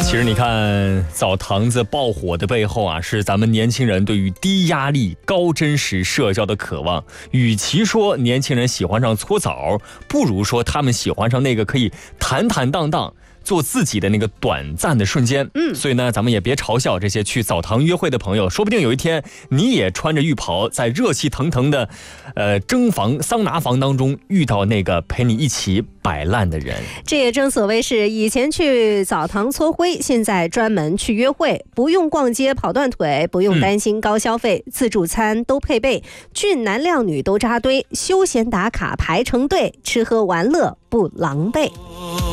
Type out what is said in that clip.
其实你看，澡堂子爆火的背后啊，是咱们年轻人对于低压力、高真实社交的渴望。与其说年轻人喜欢上搓澡，不如说他们喜欢上那个可以坦坦荡荡做自己的那个短暂的瞬间。所以呢，咱们也别嘲笑这些去澡堂约会的朋友，说不定有一天你也穿着浴袍，在热气腾腾的蒸房、桑拿房当中遇到那个陪你一起摆烂的人。 这也正所谓是以前去澡堂搓灰，现在专门去约会，不用逛街跑断腿，不用担心高消费，自助餐都配备，俊男靓女都扎堆，休闲打卡排成队，吃喝玩乐不狼狈。